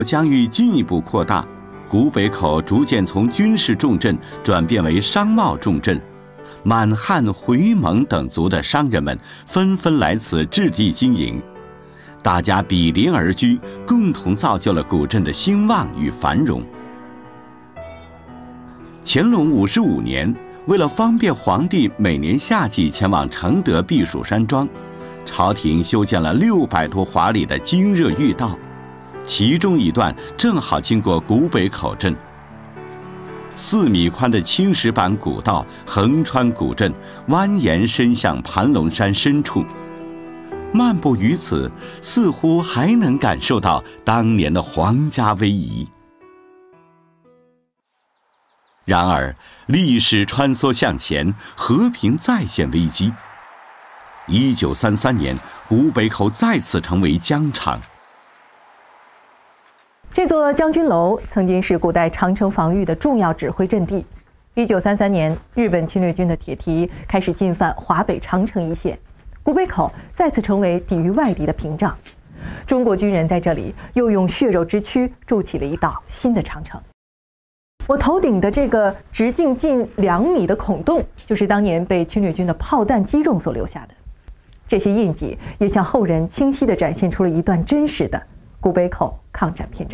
疆域进一步扩大，古北口逐渐从军事重镇转变为商贸重镇。满汉、回蒙等族的商人们纷纷来此置地经营，大家比邻而居，共同造就了古镇的兴旺与繁荣。乾隆55年，为了方便皇帝每年夏季前往承德避暑山庄，朝廷修建了600多华里的经热御道，其中一段正好经过古北口镇。4米宽的青石板古道横穿古镇，蜿蜒伸向盘龙山深处。漫步于此，似乎还能感受到当年的皇家威仪。然而，历史穿梭向前，和平再现危机。1933年，古北口再次成为疆场。 这座将军楼曾经是古代长城防御的重要指挥阵地。1933年，日本侵略军的铁蹄开始进犯华北长城一线，古北口再次成为抵御外敌的屏障。中国军人在这里又用血肉之躯筑起了一道新的长城。我头顶的这个直径近2米的孔洞，就是当年被侵略军的炮弹击中所留下的。这些印记也向后人清晰地展现出了一段真实的古北口抗战篇章。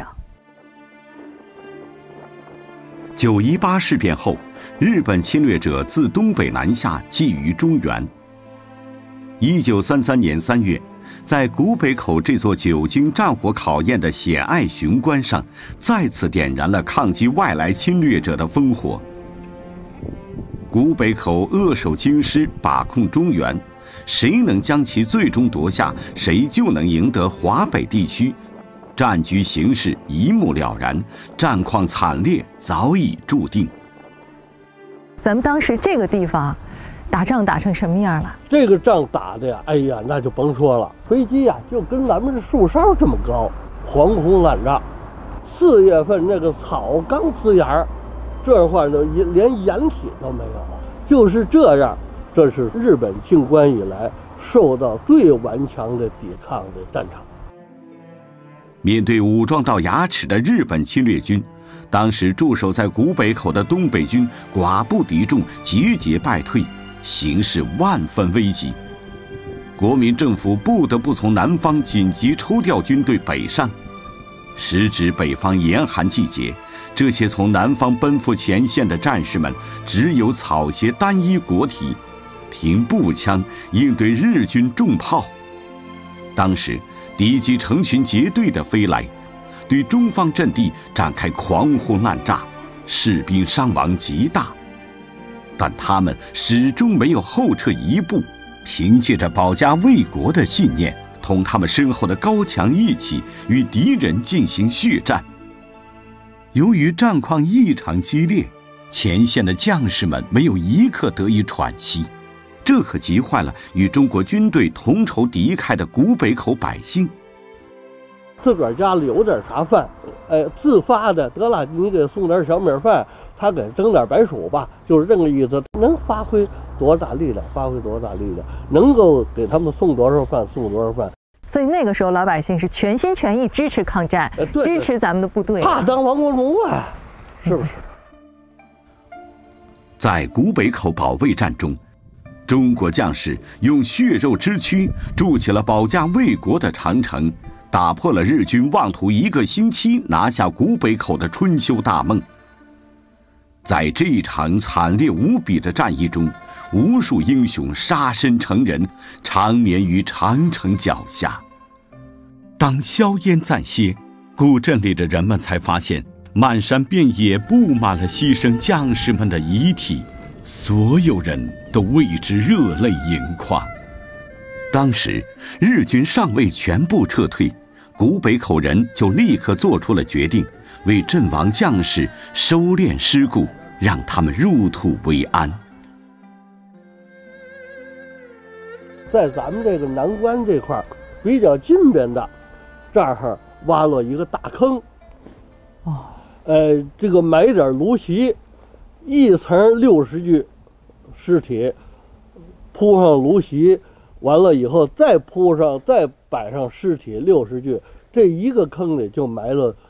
9·18事变后，日本侵略者自东北南下，觊觎中原。1933年3月，在古北口这座久经战火考验的险隘雄关上，再次点燃了抗击外来侵略者的烽火。古北口扼守京师，把控中原，谁能将其最终夺下，谁就能赢得华北地区。战局形势一目了然，战况惨烈早已注定。 咱们当时这个地方打仗打成什么样了？ 这个仗打的呀，哎呀，那就甭说了，飞机呀就跟咱们这树梢这么高，狂轰滥炸。4月份那个草刚呲芽儿，这块呢连掩体都没有，就是这样。这是日本进关以来受到最顽强的抵抗的战场。 面对武装到牙齿的日本侵略军，当时驻守在古北口的东北军寡不敌众，节节败退，形势万分危急。国民政府不得不从南方紧急抽调军队北上。时值北方严寒季节，这些从南方奔赴前线的战士们只有草鞋单衣裹体，凭步枪应对日军重炮。当时敌机成群结队地飞来，对中方阵地展开狂轰滥炸，士兵伤亡极大。但他们始终没有后撤一步，凭借着保家卫国的信念，同他们身后的高强义气与敌人进行血战。由于战况异常激烈，前线的将士们没有一刻得以喘息，这可急坏了与中国军队同仇敌忾的古北口百姓。 自个儿家里有点啥饭，自发的得了，你给送点小米饭，他给蒸点白薯吧，就是这个意思。能发挥多大力量，发挥多大力量，能够给他们送多少饭，送多少饭。 所以那个时候老百姓是全心全意支持抗战，支持咱们的部队， 怕当亡国奴啊，是不是？ 在古北口保卫战中，中国将士用血肉之躯筑起了保家卫国的长城，打破了日军妄图1个星期拿下古北口的春秋大梦。在这一场惨烈无比的战役中，无数英雄杀身成仁，长眠于长城脚下。当硝烟暂歇，古镇里的人们才发现，漫山遍野布满了牺牲将士们的遗体，所有人都为之热泪盈眶。当时日军尚未全部撤退，古北口人就立刻做出了决定，为阵亡将士收敛尸骨，让他们入土为安。 在咱们这个南关这块比较近边的，这儿挖了一个大坑，这个埋点芦席，一层60具尸体，铺上芦席，完了以后再铺上，再摆上尸体60具，这一个坑里就埋了